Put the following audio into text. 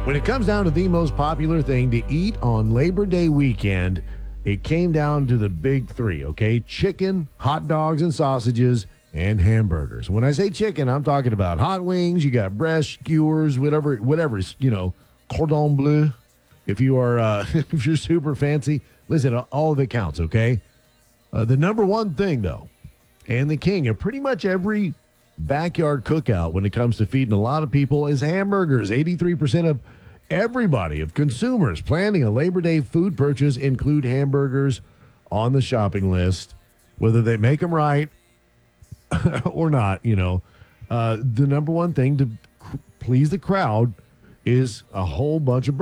When it comes down to the most popular thing to eat on Labor Day weekend, it came down to the big three, okay? Chicken, hot dogs and sausages, and hamburgers. When I say chicken, I'm talking about hot wings, you got breast, skewers, whatever, cordon bleu. If you are, if you're super fancy, listen, all of it counts, okay? The number one thing, though, and the king of pretty much every backyard cookout when it comes to feeding a lot of people is hamburgers. 83% of everybody, of consumers planning a Labor Day food purchase, include hamburgers on the shopping list, whether they make them right or not. The number one thing to please the crowd is a whole bunch of